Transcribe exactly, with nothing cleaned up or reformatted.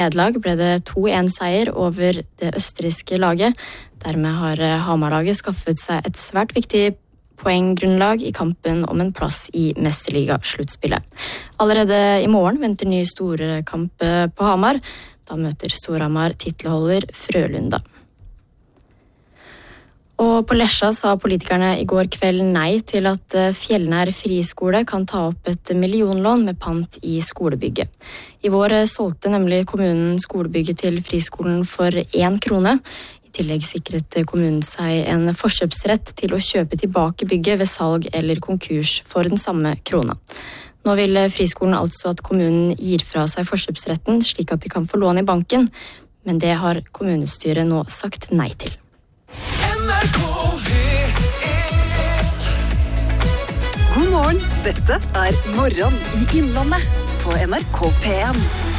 Nederlag ble det to en seier over det østerrikske laget. Dermed har Hamar-laget skaffet seg et svært viktig poenggrunnlag i kampen om en plass i Mesterliga-sluttspillet. Allerede i morgen venter ny storkamp på Hamar. Da møter Storhamar titelholder Frølunda. Og på Lesja sa politikerne i går kveld nei til at Fjellnær friskole kan ta opp et millionlån med pant i skolebygget. I vår solgte nemlig kommunen skolebygget til friskolen for én krone. I tillegg sikret kommunen seg en forkjøpsrett til å kjøpe tilbake bygget ved salg eller konkurs for den samme krona. Nå vil friskolen altså at kommunen gir fra seg forkjøpsretten slik at de kan få lån i banken, men det har kommunestyret nå sagt nei til. God morgen, dette er Morgen i Innlandet på N R K P en.